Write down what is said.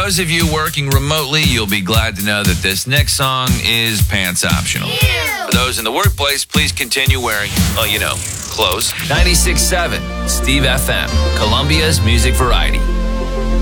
those of you working remotely, you'll be glad to know that this next song is pants optional. For those in the workplace, please continue wearing, clothes. 96.7 Steve FM, Columbia's music variety.